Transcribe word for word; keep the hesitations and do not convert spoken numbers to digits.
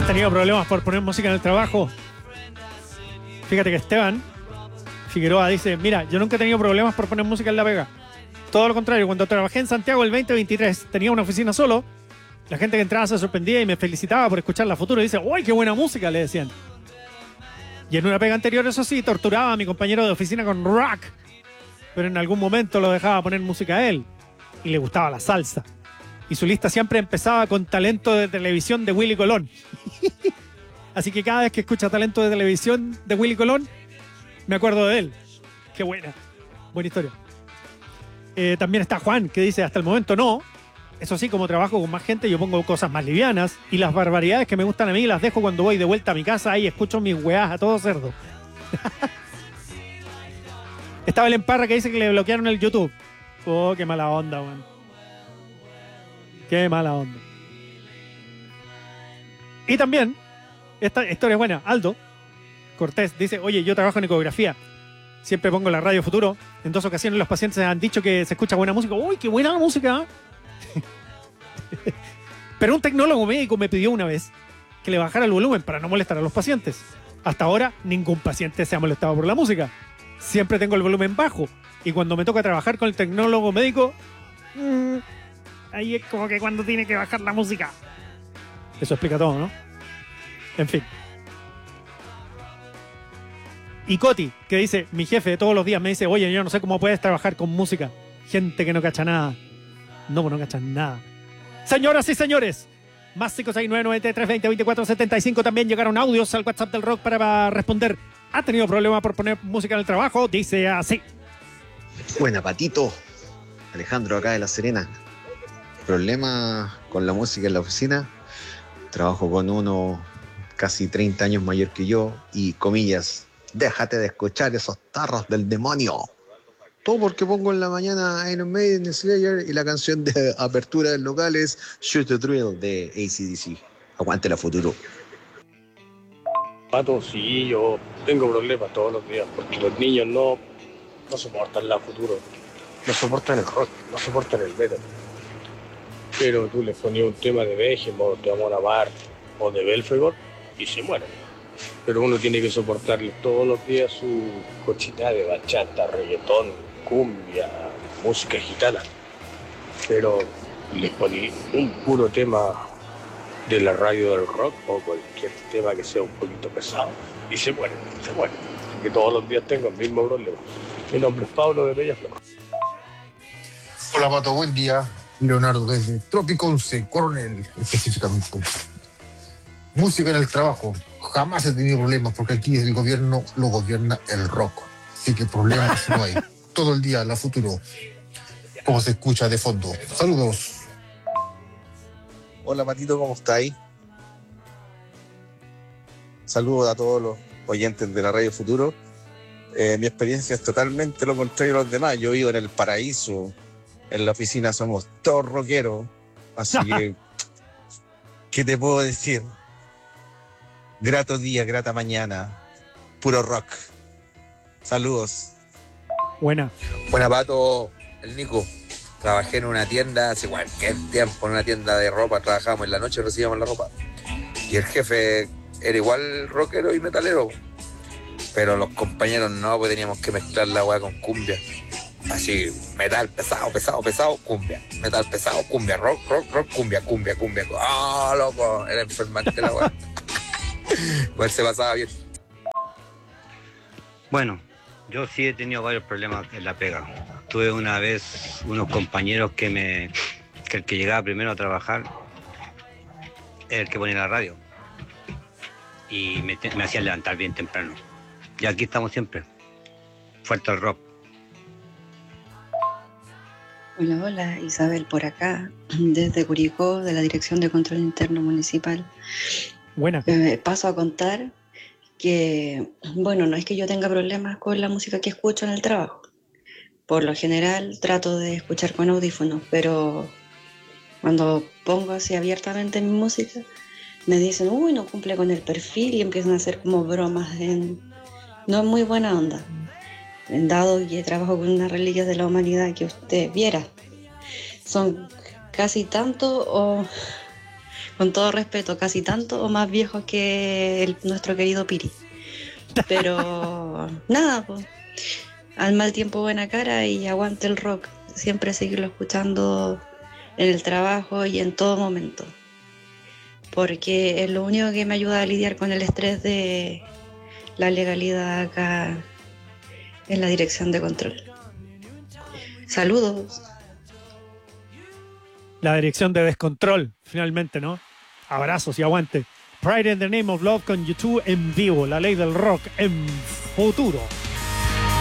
tenido problemas por poner música en el trabajo? Fíjate que Esteban Figueroa dice, mira, yo nunca he tenido problemas por poner música en la pega. Todo lo contrario, cuando trabajé en Santiago el veinte veintitrés, tenía una oficina solo, la gente que entraba se sorprendía y me felicitaba por escuchar la Futuro y dice, ¡uy, qué buena música!, le decían. Y en una pega anterior, eso sí, torturaba a mi compañero de oficina con rock, pero en algún momento lo dejaba poner música a él y le gustaba la salsa. Y su lista siempre empezaba con talento de televisión de Willy Colón. Así que cada vez que escucha talento de televisión de Willy Colón, me acuerdo de él. Qué buena. Buena historia. Eh, también está Juan, que dice, hasta el momento no. Eso sí, como trabajo con más gente, yo pongo cosas más livianas. Y las barbaridades que me gustan a mí las dejo cuando voy de vuelta a mi casa y escucho mis weás a todo cerdo. Está Belén Parra, que dice que le bloquearon el YouTube. Oh, qué mala onda, weón. Qué mala onda. Y también, esta historia es buena. Aldo Cortés dice, oye, yo trabajo en ecografía. Siempre pongo la radio Futuro. En dos ocasiones los pacientes han dicho que se escucha buena música. ¡Uy, qué buena música! Pero un tecnólogo médico me pidió una vez que le bajara el volumen para no molestar a los pacientes. Hasta ahora, ningún paciente se ha molestado por la música. Siempre tengo el volumen bajo. Y cuando me toca trabajar con el tecnólogo médico, mmm, ahí es como que cuando tiene que bajar la música. Eso explica todo, ¿no? En fin. Y Coti, que dice, mi jefe todos los días me dice, oye, yo no sé cómo puedes trabajar con música. Gente que no cacha nada. No, pues no cachan nada. Señoras y señores, más cinco seis nueve nueve tres dos cero dos cuatro siete cinco. También llegaron audios al WhatsApp del Rock para responder. ¿Ha tenido problema por poner música en el trabajo? Dice así. Buena, Patito. Alejandro, acá de La Serena. ¿Problema con la música en la oficina? Trabajo con uno casi treinta años mayor que yo y, comillas, déjate de escuchar esos tarros del demonio. Todo porque pongo en la mañana Iron Maiden, Slayer y la canción de apertura del local es Shoot the Thrill de A C D C. Aguante la Futuro. Pato, sí, yo tengo problemas todos los días porque los niños no, no soportan la Futuro, no soportan el rock, no soportan el metal. Pero tú les ponías un tema de Behemoth, de Amon Amarth o de Belfegor y se mueren. Pero uno tiene que soportarles todos los días su cochita de bachata, reggaetón, cumbia, música gitana. Pero les poní un puro tema de la radio del rock o cualquier tema que sea un poquito pesado y se mueren, se mueren. Porque todos los días tengo el mismo problema. Mi nombre es Pablo de Bellaflor. Hola, Pato, buen día. Leonardo desde Trópico once, Coronel, específicamente. Música en el trabajo. Jamás he tenido problemas porque aquí el gobierno lo gobierna el rock. Así que problemas no hay. Todo el día, la Futuro, como se escucha de fondo. Saludos. Hola, Patito, ¿cómo estáis? Saludos a todos los oyentes de la Radio Futuro. Eh, mi experiencia es totalmente lo contrario a los demás. Yo vivo en el paraíso. En la oficina somos todos rockeros. Así que, ¿qué te puedo decir? Grato día, grata mañana. Puro rock. Saludos. Buena. Buena, Pato, el Nico. Trabajé en una tienda hace cualquier tiempo, en una tienda de ropa. Trabajábamos en la noche y recibíamos la ropa. Y el jefe era igual rockero y metalero. Pero los compañeros no, pues teníamos que mezclar la weá con cumbia. Así, metal pesado, pesado, pesado, cumbia. Metal pesado, cumbia, rock, rock, rock, cumbia, cumbia, cumbia. ¡Ah, oh, loco! Era enfermante la weá. Igual se pasaba bien. Bueno, yo sí he tenido varios problemas en la pega. Tuve una vez unos compañeros que me que el que llegaba primero a trabajar era el que ponía la radio. Y me, me hacían levantar bien temprano. Y aquí estamos siempre. Fuerte el rock. Hola, hola, Isabel por acá, desde Curicó, de la Dirección de Control Interno Municipal. Buena. Eh, paso a contar que, bueno, no es que yo tenga problemas con la música que escucho en el trabajo. Por lo general trato de escuchar con audífonos, pero cuando pongo así abiertamente mi música, me dicen, uy, no cumple con el perfil y empiezan a hacer como bromas. En... No es muy buena onda. Dado que trabajo con unas reliquias de la humanidad que usted viera, son casi tanto o Con todo respeto, casi tanto o más viejos que el, nuestro querido Piri. Pero nada, pues, al mal tiempo buena cara y aguante el rock. Siempre seguirlo escuchando en el trabajo y en todo momento. Porque es lo único que me ayuda a lidiar con el estrés de la legalidad acá en la dirección de control. Saludos. La dirección de descontrol, finalmente, ¿no? Abrazos y aguante. Pride in the Name of Love con YouTube en vivo, la ley del rock en futuro.